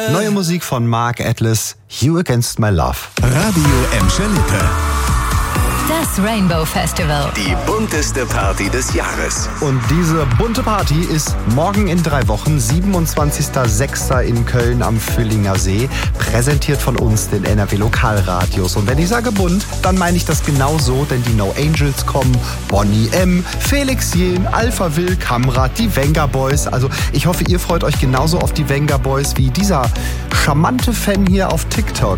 Neue Musik von Mark Atlas, You Against My Love. Radio Emscher-Lippe. Das Rainbow Festival. Die bunteste Party des Jahres. Und diese bunte Party ist morgen in 3 Wochen, 27.06. in Köln am Füllinger See, präsentiert von uns, den NRW Lokalradios. Und wenn ich sage bunt, dann meine ich das genau so, denn die No Angels kommen, Bonnie M., Felix Jähn, Alpha Will, Kamrat, die Venga Boys. Also ich hoffe, ihr freut euch genauso auf die Venga Boys wie dieser charmante Fan hier auf TikTok.